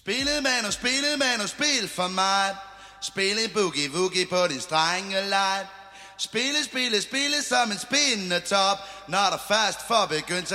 Spille man og spil for mig. Spille boogie-woogie på din strengelejt. Spille som en spindende top. Når der først får begyndt, så